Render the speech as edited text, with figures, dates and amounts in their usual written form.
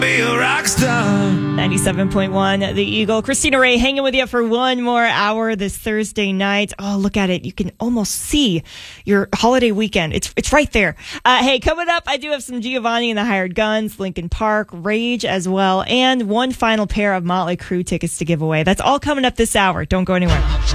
Be a rock star. 97.1 The Eagle. Christina Ray hanging with you for one more hour this Thursday night. Oh, look at it. You can almost see your holiday weekend. It's right there. Hey, coming up, I do have some Giovanni and the Hired Guns, Linkin Park, Rage as well, and one final pair of Motley Crue tickets to give away. That's all coming up this hour. Don't go anywhere.